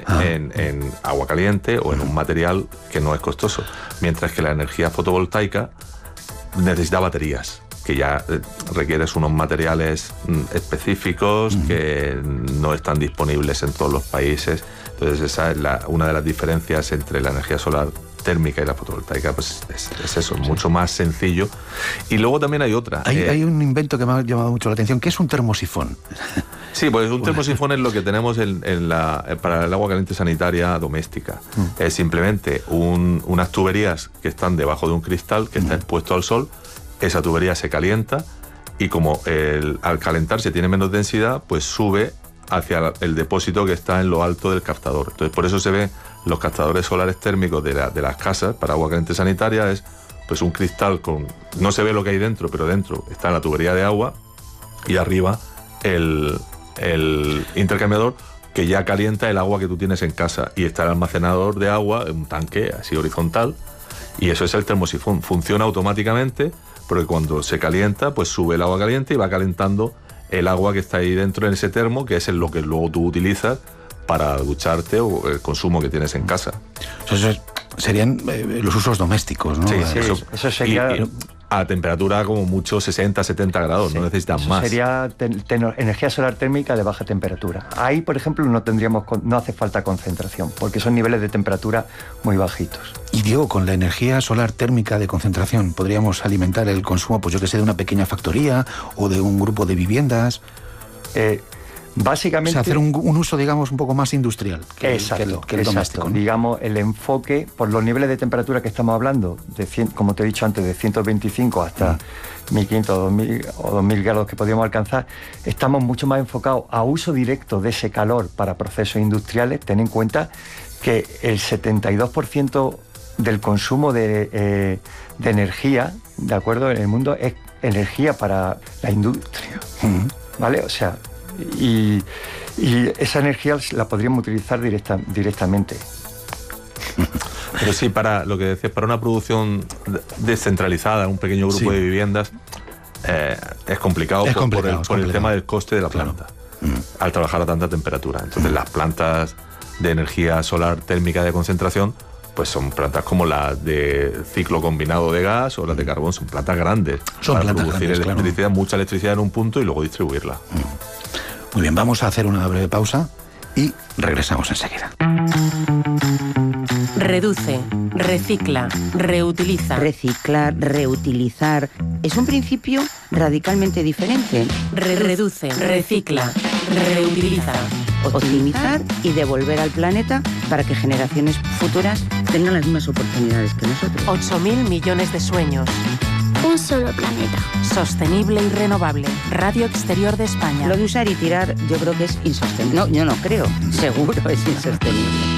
en agua caliente o en un material que no es costoso. Mientras que la energía fotovoltaica necesita baterías, que ya requieres unos materiales específicos que no están disponibles en todos los países. Entonces esa es una de las diferencias entre la energía solar térmica y la fotovoltaica, pues es eso, mucho más sencillo. Y luego también hay otra. Hay un invento que me ha llamado mucho la atención, que es un termosifón. Sí, pues un termosifón es lo que tenemos para el agua caliente sanitaria doméstica. Es simplemente unas tuberías que están debajo de un cristal que está expuesto al sol. Esa tubería se calienta y como al calentarse tiene menos densidad, pues sube hacia el depósito que está en lo alto del captador. Entonces por eso se ven los captadores solares térmicos de las casas para agua caliente sanitaria. Es pues un cristal no se ve lo que hay dentro, pero dentro está la tubería de agua y arriba el intercambiador que ya calienta el agua que tú tienes en casa, y está el almacenador de agua, un tanque así horizontal, y eso es el termosifón. Funciona automáticamente porque cuando se calienta pues sube el agua caliente y va calentando el agua que está ahí dentro en ese termo, que es lo que luego tú utilizas para ducharte o el consumo que tienes en casa. Eso serían los usos domésticos, ¿no? Sí, eso sería... Y a temperatura como mucho 60, 70 grados, no necesitas más. Sería energía solar térmica de baja temperatura. Ahí, por ejemplo, no hace falta concentración, porque son niveles de temperatura muy bajitos. Y Diego, con la energía solar térmica de concentración, ¿podríamos alimentar el consumo, pues yo que sé, de una pequeña factoría o de un grupo de viviendas? Básicamente... O sea, hacer un uso, digamos, un poco más industrial que el doméstico, ¿no? Digamos, el enfoque, por los niveles de temperatura que estamos hablando, como te he dicho antes, de 125 hasta 1500 o 2000 grados que podríamos alcanzar, estamos mucho más enfocados a uso directo de ese calor para procesos industriales. Ten en cuenta que el 72% del consumo de energía, ¿de acuerdo?, en el mundo es energía para la industria, ¿vale? O sea... Y esa energía la podríamos utilizar directamente. Pero sí, para lo que decías, para una producción descentralizada, un pequeño grupo de viviendas, es complicado por el tema del coste de la planta, al trabajar a tanta temperatura. Entonces las plantas de energía solar térmica de concentración pues son plantas como las de ciclo combinado de gas o las de carbón, son plantas grandes. Son para plantas producir grandes, electricidad, mucha electricidad en un punto y luego distribuirla. Muy bien, vamos a hacer una breve pausa y regresamos enseguida. Reduce, recicla, reutiliza. Reciclar, reutilizar, es un principio radicalmente diferente. Reduce, recicla, reutiliza. Optimizar y devolver al planeta para que generaciones futuras tengan las mismas oportunidades que nosotros. 8.000 millones de sueños. Un solo planeta. Sostenible y renovable. Radio Exterior de España. Lo de usar y tirar yo creo que es insostenible. No, yo no creo. Seguro es insostenible.